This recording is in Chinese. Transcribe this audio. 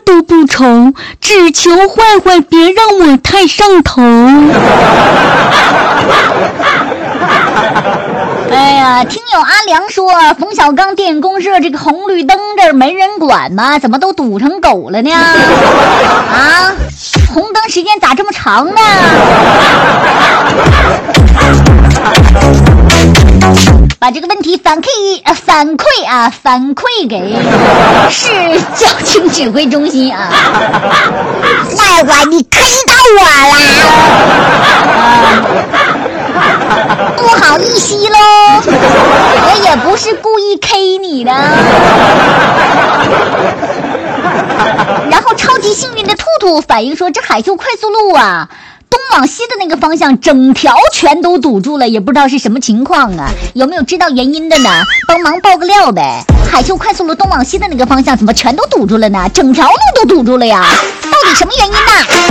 都不愁，只求坏坏别让我太上头。 哎呀，听友阿良说，冯小刚电影公社这个红绿灯这儿没人管吗？怎么都堵成狗了呢？啊，红灯时间咋这么长呢？把这个问题反馈给市交警指挥中心啊！ 坏坏，你 K 到我了！ 不好意思喽，我也不是故意 K 你的。然后超级幸运的兔兔反映说，这海秀快速路啊，东往西的那个方向整条全都堵住了，也不知道是什么情况啊，有没有知道原因的呢？帮忙爆个料呗。海秀快速路东往西的那个方向怎么全都堵住了呢？整条路都堵住了呀，到底什么原因呢？